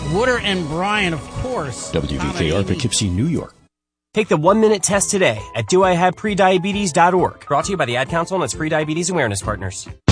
Wooder and Bryan, of course. WVKR, Poughkeepsie, New York. Take the 1-minute test today at doihaveprediabetes.org. Brought to you by the Ad Council and its Prediabetes Awareness Partners.